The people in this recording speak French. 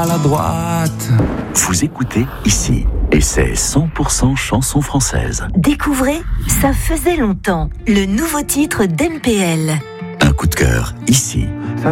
maladroite. Vous écoutez ici, et c'est 100% chanson française. Découvrez Ça faisait longtemps, le nouveau titre d'NPL. Un coup de cœur, ici. Ça